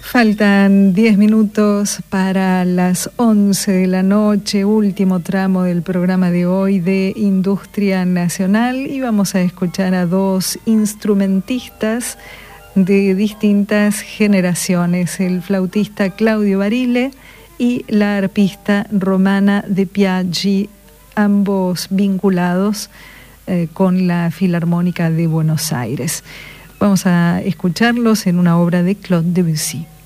Faltan 10 minutos para las 11 de la noche, último tramo del programa de hoy de Industria Nacional, y vamos a escuchar a dos instrumentistas de distintas generaciones, el flautista Claudio Barile y la arpista Romana De Piaggi, ambos vinculados con la Filarmónica de Buenos Aires. Vamos a escucharlos en una obra de Claude Debussy.